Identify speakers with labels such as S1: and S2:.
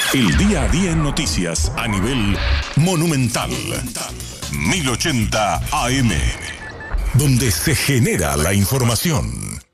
S1: El día a día en noticias a nivel monumental. 1080 AM. Donde se genera la información.